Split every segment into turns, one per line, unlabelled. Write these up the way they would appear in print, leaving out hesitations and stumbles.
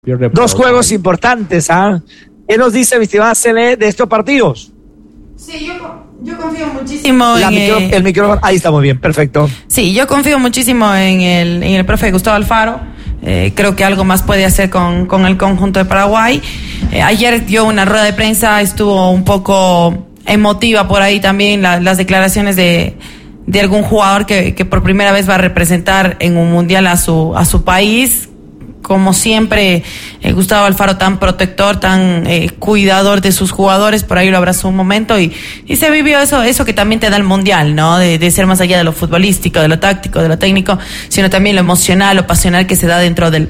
Dos juegos importantes, ¿ah? ¿Qué nos dice mi estimada Cele de estos partidos?
Sí, yo confío muchísimo
el micrófono, ahí está muy bien, perfecto.
Sí, yo confío muchísimo en el profe Gustavo Alfaro. Creo que algo más puede hacer con el conjunto de Paraguay. Ayer dio una rueda de prensa, estuvo un poco emotiva por ahí también las declaraciones de algún jugador que por primera vez va a representar en un mundial a su país. Como siempre, Gustavo Alfaro tan protector, tan cuidador de sus jugadores, por ahí lo abrazó un momento y se vivió eso que también te da el mundial, ¿no? De ser más allá de lo futbolístico, de lo táctico, de lo técnico, sino también lo emocional, lo pasional que se da dentro del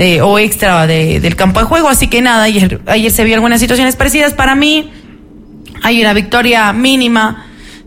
campo de juego. Así que nada, ayer se vio algunas situaciones parecidas. Para mí, hay una victoria mínima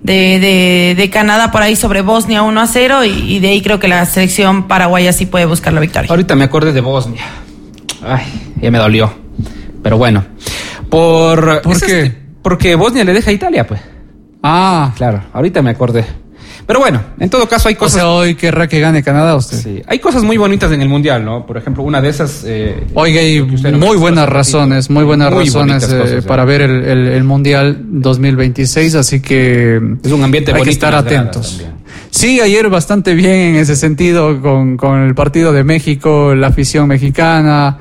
de Canadá por ahí sobre Bosnia 1-0 y de ahí creo que la selección paraguaya sí puede buscar la victoria.
Ahorita me acordé de Bosnia. Ay, ya me dolió. Pero bueno. ¿Por qué? Porque Bosnia le deja a Italia, pues. Ah, claro. Ahorita me acordé. Pero bueno, en todo caso hay cosas...
O sea, hoy querrá que gane Canadá usted.
Sí, hay cosas muy bonitas en el Mundial, ¿no? Por ejemplo, una de esas...
Oiga, hay muy buenas razones para ver el Mundial 2026, así que...
Es un ambiente bonito.
Hay que estar atentos. Sí, ayer bastante bien en ese sentido, con el partido de México, la afición mexicana,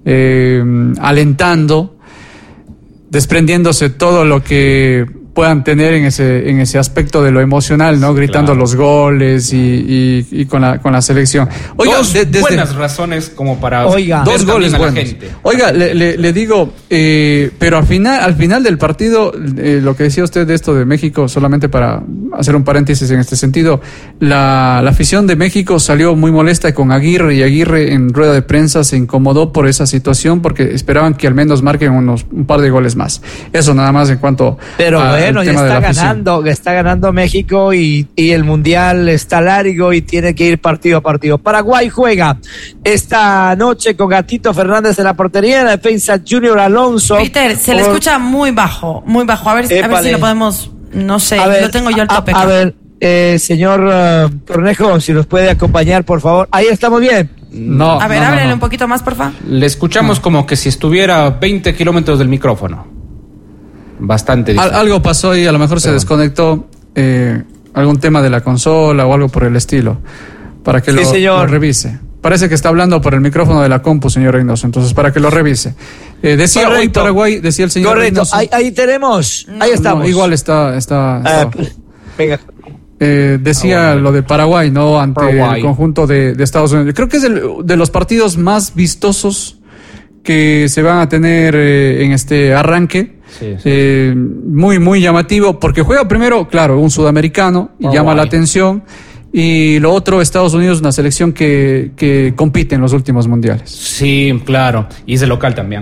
alentando, desprendiéndose todo lo que puedan tener en ese aspecto de lo emocional, ¿no? Gritando claro. Los goles y con la selección.
Oiga, buenas razones como para
dos goles buenos. Oiga, le digo, pero al final del partido, lo que decía usted de esto de México, solamente para hacer un paréntesis en este sentido, la afición de México salió muy molesta con Aguirre, y Aguirre en rueda de prensa se incomodó por esa situación porque esperaban que al menos marquen un par de goles más. Eso nada más en cuanto
bueno, ya está ganando México y el Mundial está largo y tiene que ir partido a partido. Paraguay juega esta noche con Gatito Fernández en la portería, en la defensa Junior Alonso.
Peter, le escucha muy bajo. A ver si lo podemos, no sé, lo tengo yo al tope.
A ver, señor Cornejo, si nos puede acompañar, por favor. Ahí estamos bien.
No.
A ver, háblele un poquito más, por favor.
Le escuchamos como que si estuviera 20 kilómetros del micrófono. Bastante difícil.
Algo pasó y a lo mejor se desconectó, algún tema de la consola o algo por el estilo, para que lo revise. Parece que está hablando por el micrófono de la compu, señor Reynoso, entonces para que lo revise. Decía correcto. Hoy Paraguay, decía el señor Reynoso.
Ahí tenemos, ahí estamos.
No, igual está.
Venga.
Decía lo de Paraguay, ¿no? Ante el conjunto de Estados Unidos. Creo que es de los partidos más vistosos que se van a tener en este arranque. Sí. Muy, muy llamativo, porque juega primero, claro, un sudamericano y llama la atención. Y lo otro, Estados Unidos, una selección que compite en los últimos mundiales.
Sí, claro. Y es de local también.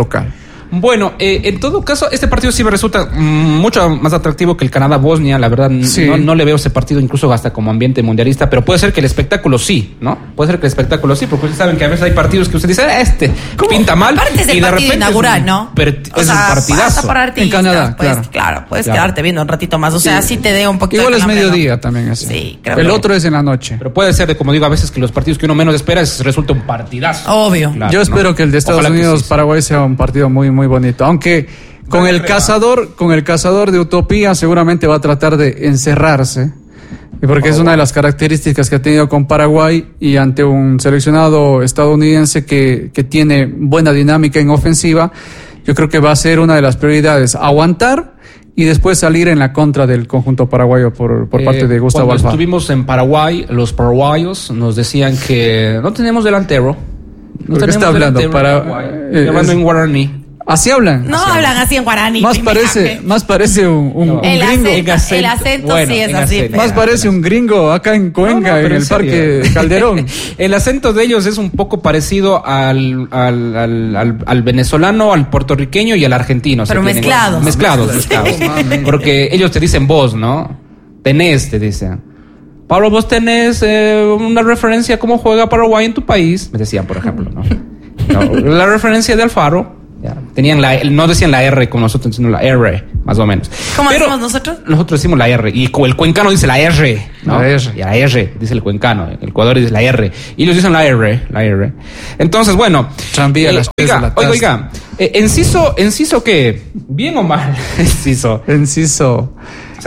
Bueno, en todo caso, este partido sí me resulta mucho más atractivo que el Canadá-Bosnia. La verdad, sí. no le veo ese partido incluso hasta como ambiente mundialista, pero puede ser que el espectáculo sí, ¿no? Puede ser que el espectáculo sí, porque ustedes saben que a veces hay partidos que usted dice, pinta mal.
Aparte es el partido inaugural, ¿no?
Pero es un partidazo.
Para artistas,
en Canadá,
claro, puedes quedarte viendo un ratito más. O sea, sí te dé un poquito.
Igual es mediodía también así.
Sí, creo.
El otro es en la noche.
Pero puede ser, como digo, a veces que los partidos que uno menos espera resulta un partidazo.
Obvio.
Claro, yo espero que el de Estados Unidos-Paraguay sea un partido muy, muy bonito. Aunque con el cazador de utopía seguramente va a tratar de encerrarse, porque es una de las características que ha tenido con Paraguay, y ante un seleccionado estadounidense que tiene buena dinámica en ofensiva, yo creo que va a ser una de las prioridades, aguantar y después salir en la contra del conjunto paraguayo por parte de Gustavo Alfaro.
Cuando estuvimos en Paraguay, los paraguayos nos decían que no tenemos delantero.
¿Qué está hablando?
Hablando en guaraní.
¿Así hablan?
No, hablan así en guaraní.
Más parece un gringo.
El acento sí es así.
Más parece un gringo acá en Cuenca, en el Parque Calderón.
El acento de ellos es un poco parecido al venezolano, al puertorriqueño y al argentino.
Pero mezclados.
Mezclados. Porque ellos te dicen vos, ¿no? Tenés, te dicen. Pablo, vos tenés una referencia a cómo juega Paraguay en tu país. Me decían, por ejemplo, ¿no? La referencia de Alfaro. Tenían no decían la R como nosotros, sino la R, más o menos.
¿Cómo decimos nosotros?
Nosotros decimos la R, y el cuencano dice la R, ¿no? La R, dice el cuencano, el Ecuador dice la R, y ellos dicen la R. Entonces, bueno. Oiga, ¿Enciso qué? ¿Bien o mal?
Enciso.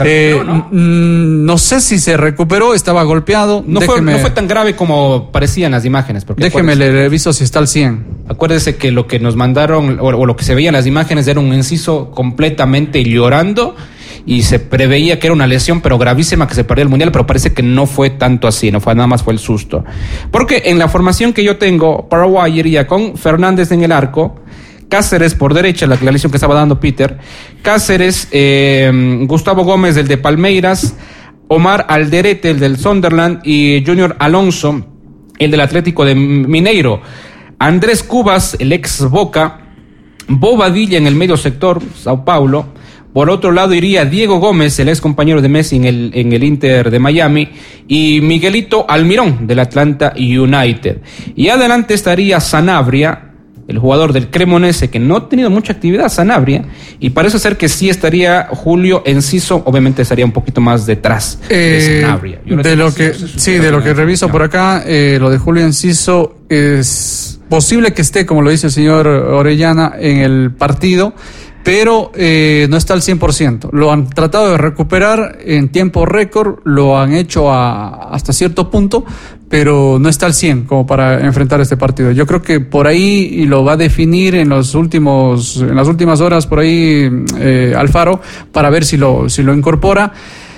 No sé si se recuperó, estaba golpeado.
No fue tan grave como parecían las imágenes.
Déjeme le reviso si está al 100.
Acuérdese que lo que nos mandaron, o lo que se veía en las imágenes, era un Enciso completamente llorando, y se preveía que era una lesión, pero gravísima, que se perdió el Mundial, pero parece que no fue tanto así, nada más fue el susto. Porque en la formación que yo tengo, Paraguay iría con Fernández en el arco, Cáceres por derecha, la aclaración que estaba dando Peter, Cáceres, Gustavo Gómez, del de Palmeiras, Omar Alderete, el del Sunderland, y Junior Alonso, el del Atlético de Mineiro, Andrés Cubas, el ex Boca, Bobadilla en el medio sector, Sao Paulo. Por otro lado iría Diego Gómez, el ex compañero de Messi en el Inter de Miami, y Miguelito Almirón, del Atlanta United. Y adelante estaría Sanabria, el jugador del Cremonese, que no ha tenido mucha actividad, Sanabria, y parece ser que sí estaría Julio Enciso, obviamente estaría un poquito más detrás de Sanabria. De lo
que reviso por acá, lo de Julio Enciso es posible que esté, como lo dice el señor Orellana, en el partido, pero no está al 100%. Lo han tratado de recuperar en tiempo récord, lo han hecho hasta cierto punto, pero no está al 100 como para enfrentar este partido. Yo creo que por ahí, y lo va a definir en las últimas horas por ahí Alfaro, para ver si lo incorpora.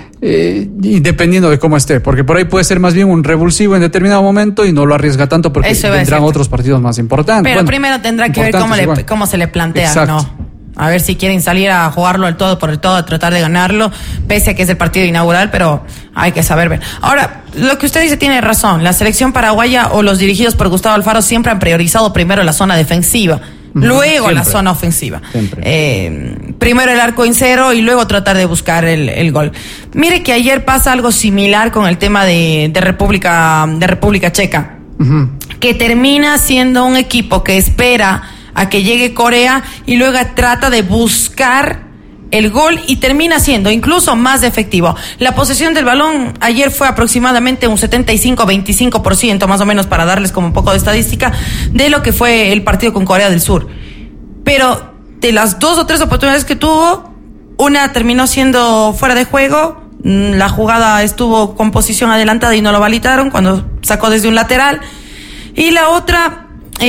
Y dependiendo de cómo esté, porque por ahí puede ser más bien un revulsivo en determinado momento y no lo arriesga tanto porque vendrán otros partidos más importantes.
Pero primero tendrá que ver cómo se le plantea. Exacto. ¿No? A ver si quieren salir a jugarlo al todo por el todo, a tratar de ganarlo, pese a que es el partido inaugural, pero hay que saber ver. Ahora, lo que usted dice tiene razón. La selección paraguaya o los dirigidos por Gustavo Alfaro siempre han priorizado primero la zona defensiva, luego la zona ofensiva. Primero el arco en cero y luego tratar de buscar el gol. Mire que ayer pasa algo similar con el tema de República Checa, que termina siendo un equipo que espera a que llegue Corea y luego trata de buscar el gol y termina siendo incluso más efectivo. La posesión del balón ayer fue aproximadamente un 75-25%, más o menos, para darles como un poco de estadística de lo que fue el partido con Corea del Sur. Pero de las 2 o 3 oportunidades que tuvo, una terminó siendo fuera de juego, la jugada estuvo con posición adelantada y no lo validaron cuando sacó desde un lateral, y la otra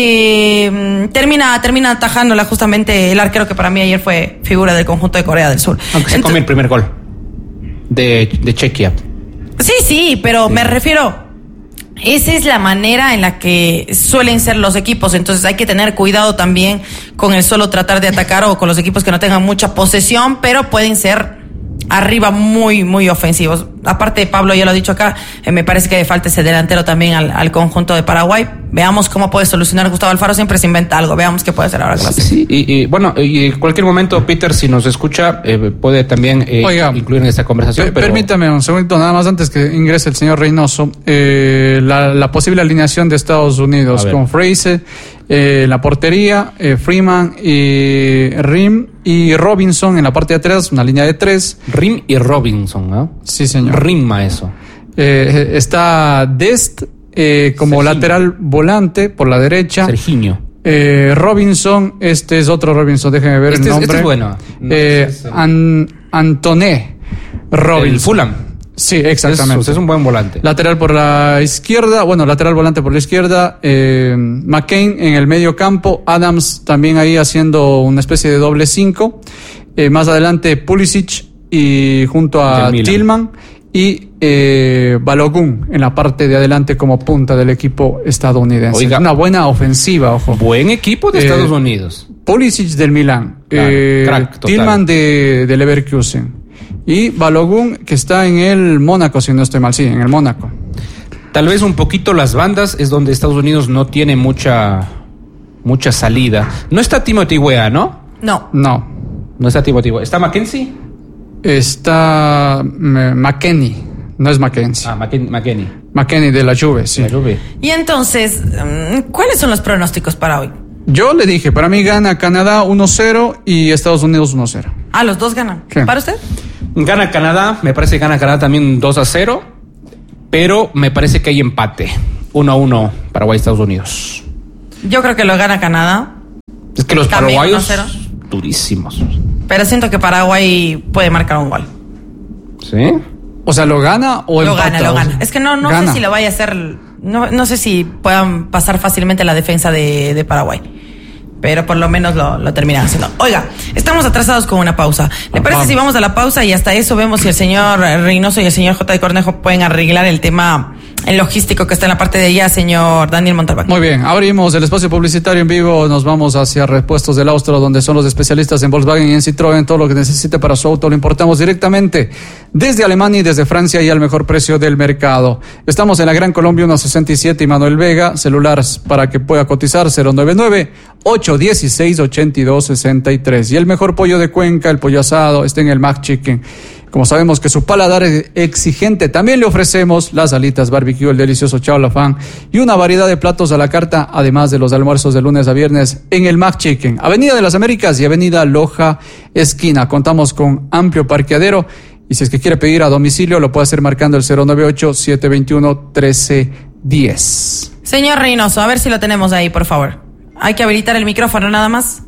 termina atajándola justamente el arquero, que para mí ayer fue figura del conjunto de Corea del Sur.
Aunque se come el primer gol de Chequia.
Sí, pero me refiero, esa es la manera en la que suelen ser los equipos, entonces hay que tener cuidado también con el solo tratar de atacar, o con los equipos que no tengan mucha posesión, pero pueden ser arriba muy, muy ofensivos. Aparte, Pablo ya lo ha dicho acá, me parece que le falta ese delantero también al conjunto de Paraguay. Veamos cómo puede solucionar Gustavo Alfaro, siempre se inventa algo, veamos qué puede hacer ahora.
Sí, y bueno, y en cualquier momento, Peter, si nos escucha, puede también incluir en esta conversación.
Permítame un segundo, nada más antes que ingrese el señor Reynoso, la posible alineación de Estados Unidos con Fraser, la portería, Freeman y Rim y Robinson en la parte de atrás, una línea de 3.
Rim y Robinson, ¿no?
Sí, señor.
Rima eso.
Está Dest como Serginho, lateral volante por la derecha.
Serginho.
Robinson, este es otro Robinson, déjeme ver el nombre.
Este es bueno.
Antoné Robinson.
El Fulham.
Sí, exactamente.
Es un buen volante.
Lateral por la izquierda, lateral volante por la izquierda, McCain en el medio campo, Adams también ahí haciendo una especie de doble 5, más adelante Pulisic y junto a Tillman, y Balogun en la parte de adelante como punta del equipo estadounidense.
Oiga,
una buena ofensiva, ojo.
Buen equipo de Estados Unidos.
Pulisic del Milán, crack, Tillman de Leverkusen. Y Balogun, que está en el Mónaco, si no estoy mal, sí, en el Mónaco.
Tal vez un poquito las bandas es donde Estados Unidos no tiene mucha salida. No está Timothy Weah, ¿no? No está Timothy Weah. ¿Está Mackenzie?
Está McKennie, no es Mackenzie.
McKennie.
McKennie de la Juve, sí.
Y entonces, ¿cuáles son los pronósticos para hoy?
Yo le dije, para mí gana Canadá 1-0 y Estados Unidos 1-0.
Los dos ganan.
¿Qué?
¿Para usted?
Gana Canadá, me parece que gana Canadá también 2-0, pero me parece que hay empate. 1-1 Paraguay-Estados Unidos.
Yo creo que lo gana Canadá.
Es que los
También
paraguayos
1-0.
Durísimos.
Pero siento que Paraguay puede marcar un gol.
¿Sí?
O sea, ¿lo gana o empata?
Lo gana. Es que no sé si lo vaya a hacer. No sé si puedan pasar fácilmente la defensa de Paraguay. Pero por lo menos lo terminan haciendo. Oiga, estamos atrasados con una pausa. ¿Le parece si vamos a la pausa y hasta eso vemos si el señor Reynoso y el señor J. de Cornejo pueden arreglar el tema el logístico que está en la parte de allá, señor Daniel Montalbán?
Muy bien, abrimos el espacio publicitario en vivo, nos vamos hacia Repuestos del Austro, donde son los especialistas en Volkswagen y en Citroën. Todo lo que necesite para su auto lo importamos directamente desde Alemania y desde Francia y al mejor precio del mercado. Estamos en la Gran Colombia 167 y Manuel Vega, celulares para que pueda cotizar 099-816-8263. Y el mejor pollo de Cuenca, el pollo asado, está en el Mac Chicken. Como sabemos que su paladar es exigente, también le ofrecemos las alitas barbecue, el delicioso chaulafán y una variedad de platos a la carta, además de los almuerzos de lunes a viernes en el Mac Chicken, Avenida de las Américas y Avenida Loja Esquina. Contamos con amplio parqueadero y si es que quiere pedir a domicilio lo puede hacer marcando el 098-721-1310.
Señor Reynoso, a ver si lo tenemos ahí, por favor. Hay que habilitar el micrófono nada más.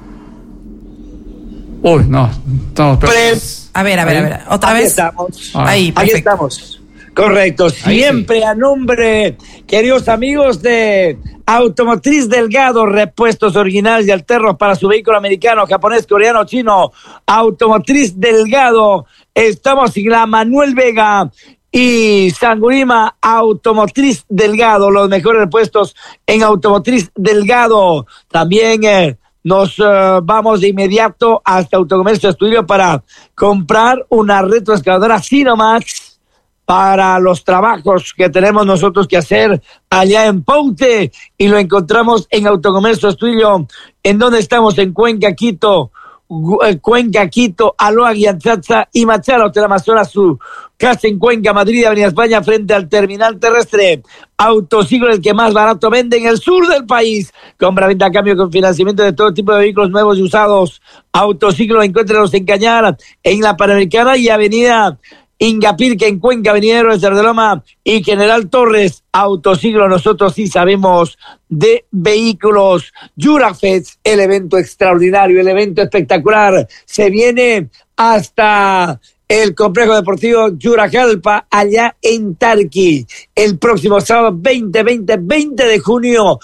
Uy, no, estamos...
A ver, otra
Aquí
vez.
Estamos.
Ahí, perfecto.
Aquí estamos. Correcto. Siempre a nombre, queridos amigos de Automotriz Delgado, repuestos originales y alternos para su vehículo americano, japonés, coreano, chino. Automotriz Delgado. Estamos en la Manuel Vega y Sangurima. Automotriz Delgado, los mejores repuestos en Automotriz Delgado. También nos vamos de inmediato hasta Autocomercio Estudio para comprar una retroexcavadora Sinomax para los trabajos que tenemos nosotros que hacer allá en Paute, y lo encontramos en Autocomercio Estudio. ¿En donde estamos? En Cuenca, Quito, Aloa, Guianzaza y Machala, Hotel Amazonas, su casa en Cuenca, Madrid, Avenida España, frente al terminal terrestre. Autosiglo, el que más barato vende en el sur del país. Compra, venta, cambio con financiamiento de todo tipo de vehículos nuevos y usados. Autosiglo, encuéntrenos en Cañar, en la Panamericana y Avenida Ingapirca, en Cuenca, Avenida Héroes de Loma y General Torres. Autosiglo, nosotros sí sabemos de vehículos. Jurafest, el evento extraordinario, el evento espectacular. Se viene hasta el complejo deportivo Yurajalpa, allá en Tarqui, el próximo sábado 20 de junio,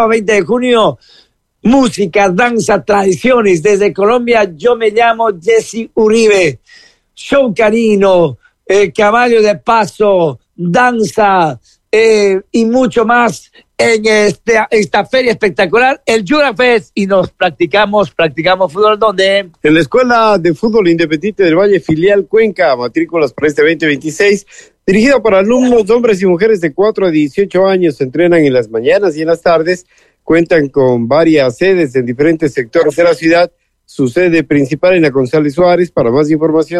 música, danza, tradiciones desde Colombia. Yo me llamo Jesse Uribe. Show canino, caballo de paso, danza y mucho más en esta feria espectacular, el Jurafest, y nos practicamos fútbol. ¿Dónde?
En la Escuela de Fútbol Independiente del Valle, filial Cuenca, matrículas para este 2026, dirigido para alumnos, hombres y mujeres de 4 a 18 años, se entrenan en las mañanas y en las tardes, cuentan con varias sedes en diferentes sectores de la ciudad, su sede principal en la González Suárez. Para más información,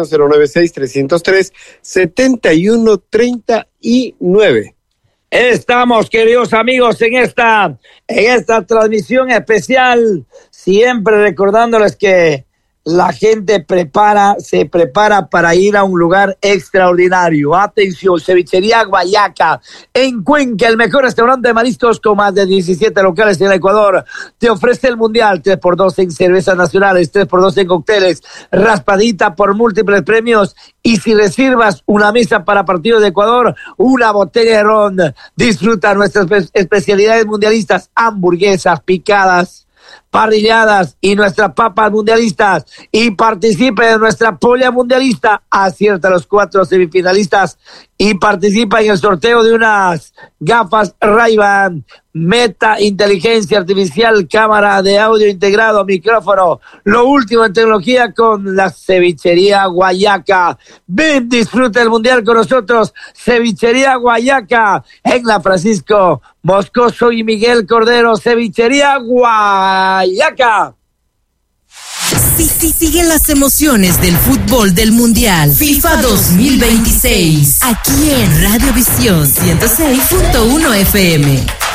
096-303-7139.
Estamos, queridos amigos, en esta transmisión especial, siempre recordándoles que la gente se prepara para ir a un lugar extraordinario. Atención, Cevichería Guayaca, en Cuenca, el mejor restaurante de mariscos con más de 17 locales en el Ecuador. Te ofrece el mundial, 3x2 en cervezas nacionales, 3x2 en cócteles, raspadita por múltiples premios. Y si reservas una mesa para partidos de Ecuador, una botella de ron. Disfruta nuestras especialidades mundialistas, hamburguesas, picadas, parrilladas y nuestras papas mundialistas, y participe de nuestra polla mundialista. Acierta a los 4 semifinalistas y participa en el sorteo de unas gafas Ray-Ban Meta, inteligencia artificial, cámara de audio integrado, micrófono, lo último en tecnología con la Cevichería Guayaca. Ven, disfruta el mundial con nosotros. Cevichería Guayaca en la Francisco Moscoso y Miguel Cordero. Cevichería Guayaca.
Sí, siguen las emociones del fútbol del Mundial FIFA 2026, aquí en Radiovisión 106.1 FM.